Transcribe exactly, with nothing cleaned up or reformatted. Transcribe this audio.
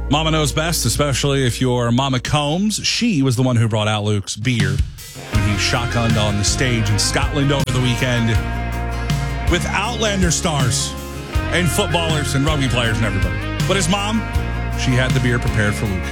Mama knows best, especially if you're Mama Combs. She was the one who brought out Luke's beer when he shotgunned on the stage in Scotland over the weekend with Outlander stars and footballers and rugby players and everybody. But his mom, she had the beer prepared for Luke.